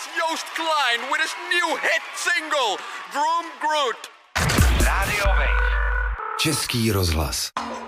Joost Klein with his new hit single, Groom Groot. Radio Wave. Český rozhlas.